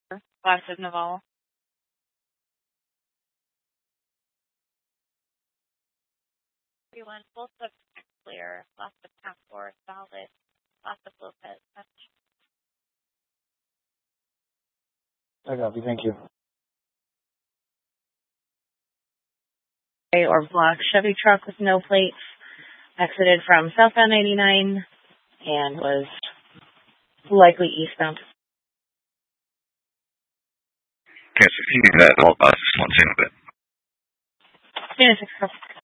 Last of Naval. Everyone, full subject clear. Lots of passport, solid. Lots of Lopez. I copy. Thank you. Or black Chevy truck with no plates exited from southbound 99 and was likely eastbound. Okay, so if you do that, I'll just want to see in a bit. Yeah, 6